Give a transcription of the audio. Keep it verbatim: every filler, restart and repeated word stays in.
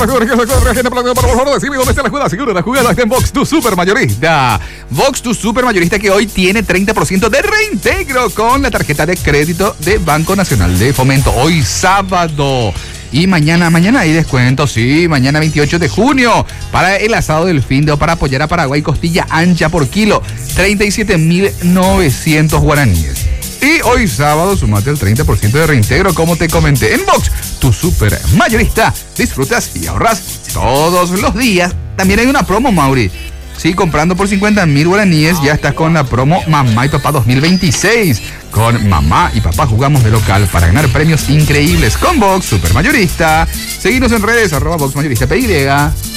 corre, corre, corre, gente, por favor, decime dónde está la jugada. Seguro la jugada está en Vox, tu super mayorista. Vox, tu super mayorista, que hoy tiene treinta por ciento de reintegro con la tarjeta de crédito de Banco Nacional de Fomento. Hoy sábado. Y mañana, mañana hay descuento, sí, mañana veintiocho de junio, para el asado del fin de o para apoyar a Paraguay, costilla ancha por kilo, treinta y siete mil novecientos guaraníes. Y hoy sábado, sumate el treinta por ciento de reintegro, como te comenté. En Vox, tu super mayorista, disfrutas y ahorras todos los días. También hay una promo, Mauri. Sí, comprando por cincuenta mil guaraníes, ya estás con la promo Mamá y Papá dos mil veintiséis. Con Mamá y Papá jugamos de local para ganar premios increíbles con Vox Super Mayorista. Seguinos en redes, arroba Vox Mayorista P Y.